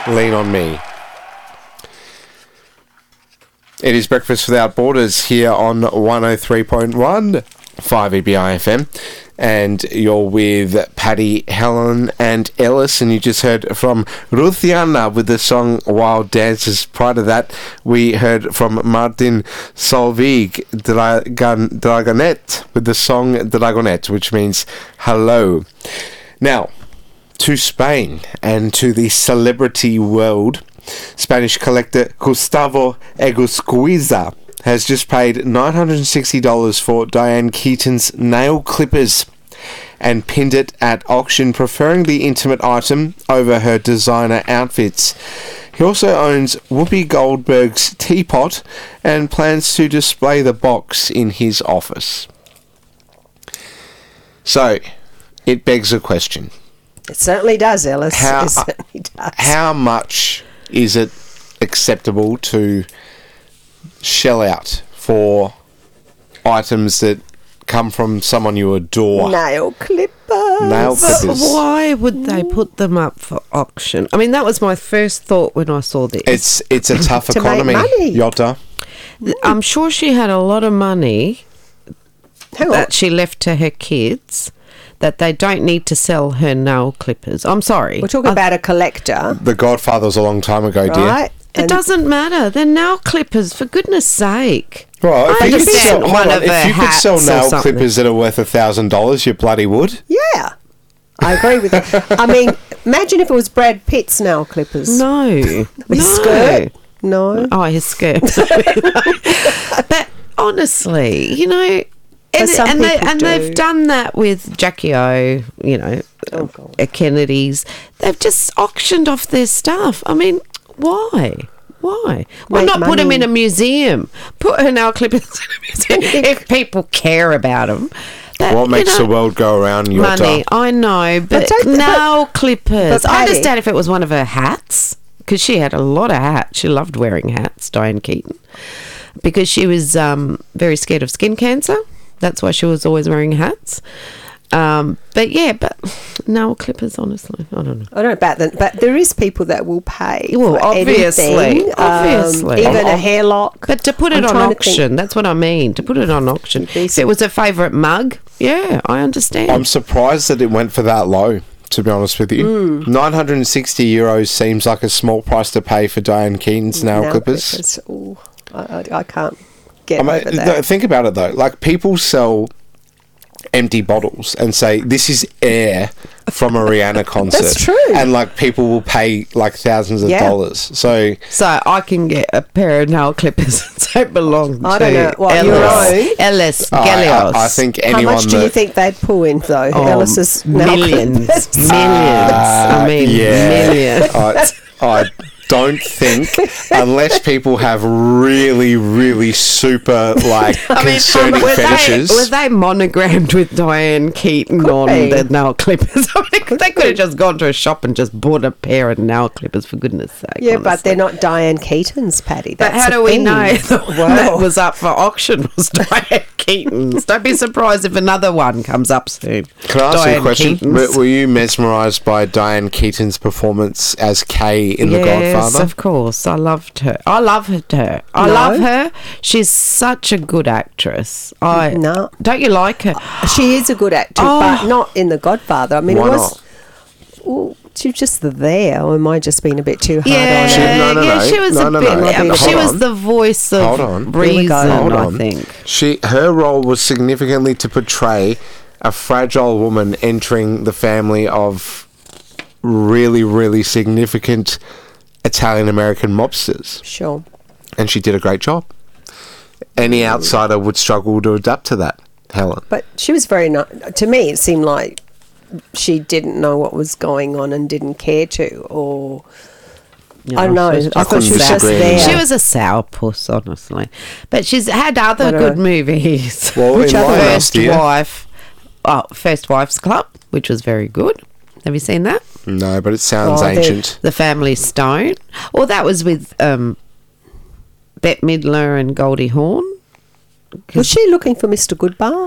Lean on Me. It is Breakfast Without Borders here on 103.1 5 EBI FM, and you're with Paddy, Helen and Ellis, and you just heard from Ruthiana with the song Wild Dances. Prior to that, we heard from Martin Solveig Dragonet with the song Dragonet, which means hello. Now, to Spain and to the celebrity world. Spanish collector Gustavo Egusquiza has just paid $960 for Diane Keaton's nail clippers and pinned it at auction, preferring the intimate item over her designer outfits. He also owns Whoopi Goldberg's teapot and plans to display the box in his office. So, it begs a question. It certainly does, Ellis. It certainly does. How much is it acceptable to shell out for items that come from someone you adore? Nail clippers. Nail clippers. Why would they put them up for auction? I mean, that was my first thought when I saw this. It's a tough To economy, make money. Yotta. I'm sure she had a lot of money Hang on. that she left to her kids that they don't need to sell her nail clippers. I'm sorry. We're talking about a collector, The Godfather was a long time ago, dear. right? It doesn't matter. They're nail clippers, for goodness sake. Well, I if you could understand sell, one hold on, of if her you could sell hats or nail something. clippers that are worth $1,000, you bloody would. Yeah. I agree with that. I mean, imagine if it was Brad Pitt's nail clippers. No. His skirt? No. Oh, his skirt. But honestly, you know, But some people they've do. done that with Jackie O, you know, Oh, God. Kennedy's. They've just auctioned off their stuff. I mean, why? Why? Why Make not put them money. in a museum? Put her nail clippers in a museum if people care about them. What makes the world go around, Yotta? Money, I know, but don't- nail clippers. but I Paddy- understand if it was one of her hats, because she had a lot of hats. She loved wearing hats, Diane Keaton, because she was very scared of skin cancer. That's why she was always wearing hats. But nail clippers, honestly, I don't know. I don't know about that, but there is people that will pay. Well, for obviously, anything, obviously. even a hair lock. But to put it I'm on trying to think. auction, that's what I mean. To put it on auction. If it was a favourite mug, yeah, I understand. I'm surprised that it went for that low, to be honest with you. €960 seems like a small price to pay for Diane Keaton's nail clippers. Ooh, I can't get I mean, over that. think about it though. Like, people sell empty bottles and say this is air from a Rihanna concert. That's true. And like, people will pay like thousands of Yeah. dollars. So So I can get a pair of nail clippers and say it belongs I to don't know. What, your Ellis. own? Ellis Gelios. I think How anyone much do you that think they'd pull in, though? Oh, Ellis's nail millions. clippers? I mean, millions. I don't think, unless people have really, really super like concerning fetishes. were they monogrammed with Diane Keaton on be. the nail clippers? I mean, they could have just gone to a shop and just bought a pair of nail clippers, for goodness sake. Yeah, but honestly. they're not Diane Keaton's, Paddy. But That's how the do we thing. know the one that Well, was up for auction was Diane Keaton's? Don't be surprised if another one comes up soon. Can I ask you a Diane question? Keaton's. Were you mesmerised by Diane Keaton's performance as Kay in The Yes, Godfather? of course. I loved her. I love her. I No. love her. She's such a good actress. No. Don't you like her? she is a good actor, Oh. but not in The Godfather. I mean, Why it was... Well, she was just there, or am I just being a bit too hard Yeah, on She- her? no, yeah, she was no, a no, bit. no. yeah, Hold she was on. the voice of Hold on. Here we go. reason, Hold I on. think. Her role was significantly to portray a fragile woman entering the family of really, really significant Italian-American mobsters. Sure. And she did a great job. Any outsider would struggle to adapt to that, Helen. But she was very to me, it seemed like she didn't know what was going on and didn't care to, or... I don't know. I thought she was just disagree. there. She was a sourpuss, honestly. But she's had other I know. good movies. Well, Which in other Lionel, First dear. Wife, First Wife's Club, which was very good. Have you seen that? No, but it sounds Oh, they- ancient. The Family Stone. Well, that was with Bette Midler and Goldie Hawn. Was she looking for Mr. Goodbar?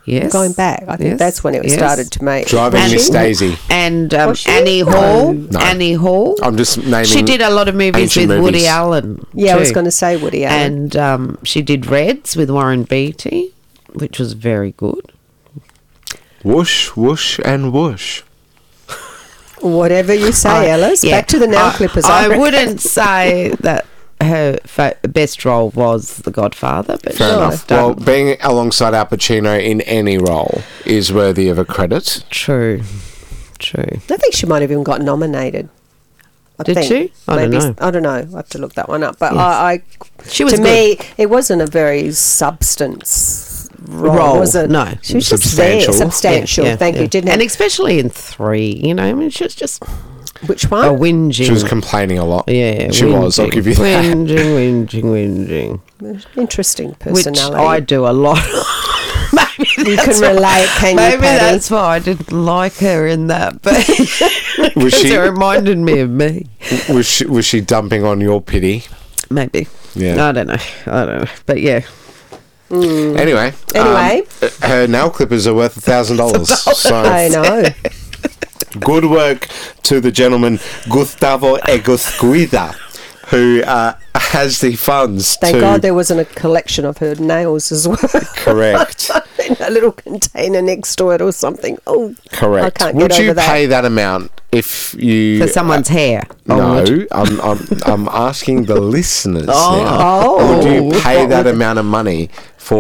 Yes. Going back. I think Yes. that's when it Yes. started to make. Driving And- Miss Daisy. And Was she? Annie No. Hall. No. Annie Hall. I'm just naming. She did a lot of movies ancient with Woody movies. Allen. Yeah, I was too. going to say Woody Allen. And she did Reds with Warren Beatty, which was very good. Whoosh, whoosh, and whoosh. Whatever you say, Ellis. Yeah. Back to the Now Clippers. I reckon. wouldn't say that her best role was The Godfather, but Fair she enough. done- Well, being alongside Al Pacino in any role is worthy of a credit. True. I think she might have even got nominated. I Did think. she? I don't know. I don't know. I have to look that one up. But Yes. I She was to good. me, it wasn't a very substance role, was it? No. She was just there. Substantial. Substantial. Yeah, Thank yeah. you. Didn't And have, especially in 3, you know, I mean, she was just which a one? whinging. She was complaining a lot. Yeah, She was. I'll whinging, give you that. Whinging. Interesting Which personality. I do a lot. Maybe You that's can why- relate, can you, Maybe Patty? that's why I didn't like her in that. But Was she? it reminded me of me. Was she dumping on your pity? Maybe. Yeah. I don't know. But yeah. Anyway. Anyway. Her nail clippers are worth $1,000. So I know. good work to the gentleman Gustavo Egusquiza, who has the funds Thank to God there wasn't a collection of her nails as well. correct. In a little container next to it or something. Oh, Correct. I can't Would get you over that. pay that amount if you For someone's hair. No, I'm asking the listeners now. Oh. Would you pay that amount of money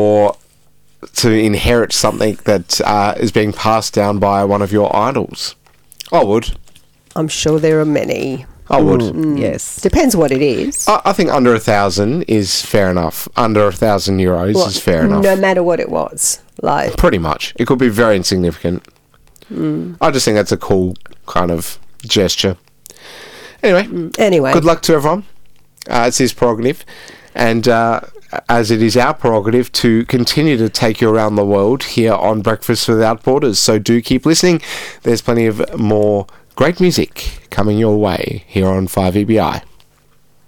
to inherit something that is being passed down by one of your idols? I would. I'm sure there are many. I would. Yes. Depends what it is. I think under 1,000 is fair enough. Under 1,000 euros Well, is fair enough. No matter what it was. Like, Pretty much. It could be very insignificant. I just think that's a cool kind of gesture. Anyway, anyway. good luck to everyone. It's his prerogative. And as it is our prerogative to continue to take you around the world here on Breakfast Without Borders. So do keep listening. There's plenty of more great music coming your way here on 5EBI.